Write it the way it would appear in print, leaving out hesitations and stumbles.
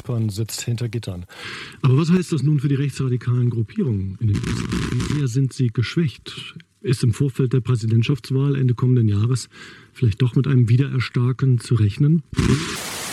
Wiesbaden sitzt hinter Gittern. Aber was heißt das nun für die rechtsradikalen Gruppierungen in den USA? Wie sehr sind sie geschwächt? Ist im Vorfeld der Präsidentschaftswahl Ende kommenden Jahres vielleicht doch mit einem Wiedererstarken zu rechnen?